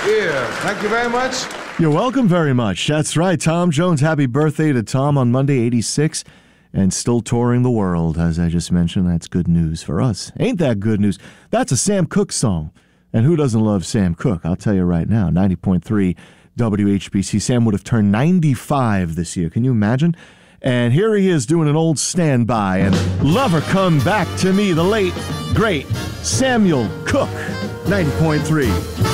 Yeah, thank you very much. You're welcome very much. That's right. Tom Jones, happy birthday to Tom on Monday, 86, and still touring the world. As I just mentioned, that's good news for us. Ain't that good news? That's a Sam Cooke song. And who doesn't love Sam Cooke? I'll tell you right now, 90.3 WHBC. Sam would have turned 95 this year. Can you imagine? And here he is doing an old standby. And Lover Come Back to Me, the late, great Samuel Cooke, 90.3.